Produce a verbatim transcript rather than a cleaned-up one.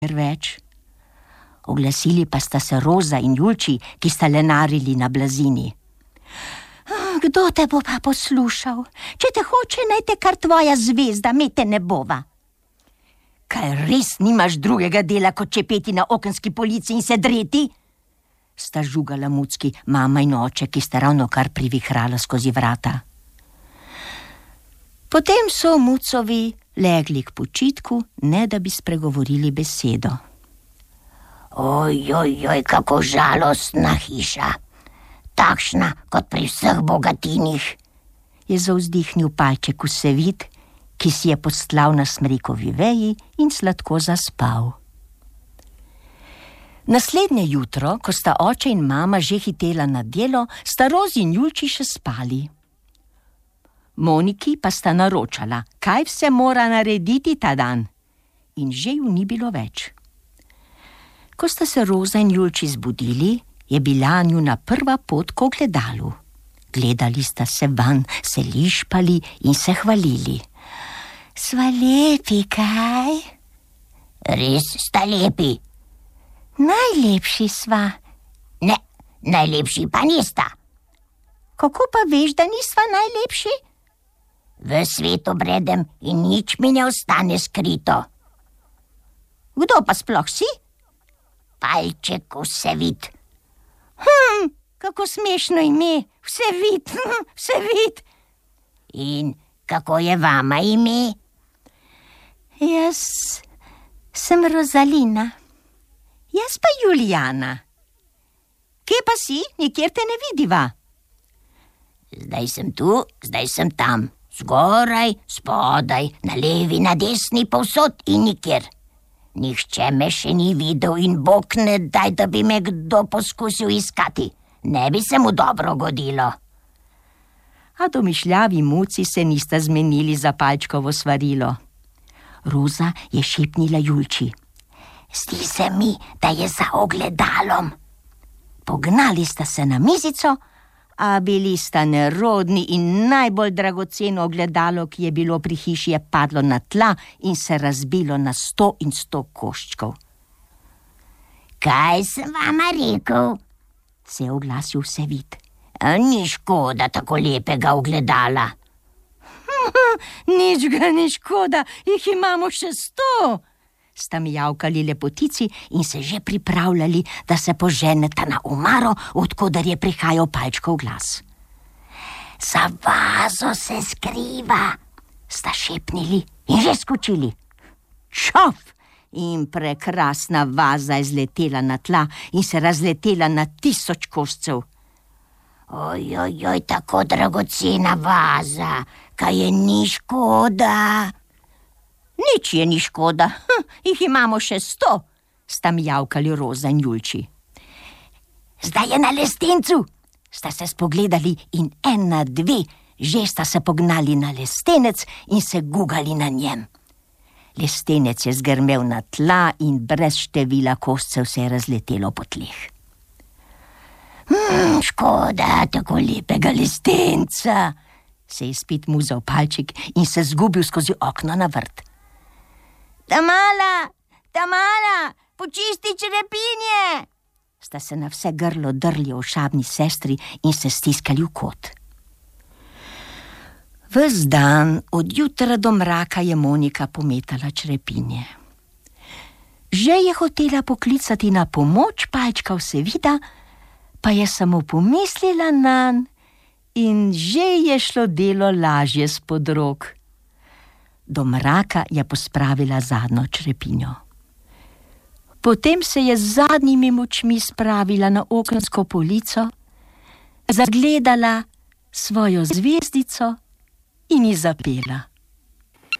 več. Oglasili pa sta se Roza in Julči, ki sta lenarili na blazini. Kdo te bo pa poslušal? Če te hoče, naj te kar tvoja zvezda, me te ne bova. Kaj res nimaš drugega dela, kot čepeti na okenski polici in se dreti? Sta žugala Mucki, mama in oče, ki sta ravno kar privihrala skozi vrata. Potem so Mucovi legli k počitku, ne da bi spregovorili besedo. Oj, oj, oj, kako žalostna hiša. Takšna kot pri vseh bogatinih, je zavzdihnil palček Vsevid, ki si je postlal na smrekovi veji in sladko zaspal. Naslednje jutro, ko sta oče in mama že hitela na delo, sta Rozi in Julči še spali. Moniki pa sta naročala, kaj vse mora narediti ta dan, in že ju ni bilo več. Ko sta se Roza in Julči zbudili, je bila njuna prva pot k ogledalu. Gledali sta se van, se lišpali in se hvalili. Sva lepi, kaj? Res sta lepi. Najlepši sva. Ne, najlepši pa nista. Kako pa veš, da nisva najlepši? V svetu bredem in nič mi ne ostane skrito. Kdo pa sploh si? Palček Vsevid. Hm, kako smešno ime, Vsevid, Vsevid. In kako je vama ime? Jaz sem Rozalina. Jaz pa Julijana. Kje pa si? Nikjer te ne vidiva. Zdaj sem tu, zdaj sem tam. Zgoraj, spodaj, na levi, na desni, povsod in nikjer. Nihče me še ni videl in Bog ne daj, da bi me kdo poskusil iskati. Ne bi se mu dobro godilo. A domišljavi Muci se nista zmenili za palčkovo svarilo. Roza je šepnila Julči. Zdi se mi, da je za ogledalom. Pognali sta se na mizico, a bili sta nerodni in najbolj dragoceno ogledalo, ki je bilo pri hiši, je padlo na tla in se razbilo na sto in sto koščkov. Kaj sem vama rekel? Se je oglasil Vsevid. Ni škoda tako lepega ogledala. Nič ga ni škoda, jih imamo še sto. Sta mijavkali lepotici in se že pripravljali, da se poženeta na omaro, odkoder je prihajal palčkov glas. Za vazo se skriva, sta šepnili in že skočili. Čof! In prekrasna vaza je zletela na tla in se razletela na tisoč koscev. Oj, oj, oj, tako dragocena vaza, kaj je ni škoda? Nič je ni škoda, hm, jih imamo še sto, sta mijavkali Roza in Julči. Zdaj je na lestencu, sta se spogledali in ena, dve, že sta se pognali na lestenec in se gugali na njem. Lestenec je zgrmel na tla in brez števila koscev se je razletelo po tleh. Hmm, škoda tako lepega lestenca, se je spet muzal palček in se zgubil skozi okno na vrt. Tamala, Tamala, počisti črepinje! Sta se na vse grlo drli ošabni sestri in se stiskali v kot. Ves dan, od jutra do mraka, je Monika pometala črepinje. Že je hotela poklicati na pomoč palčka Vsevida, pa je samo pomislila nanj in že je šlo delo lažje spod rok. Do mraka je pospravila zadnjo črepinjo. Potem se je z zadnjimi močmi spravila na okensko polico, zagledala svojo zvezdico in ji zapela.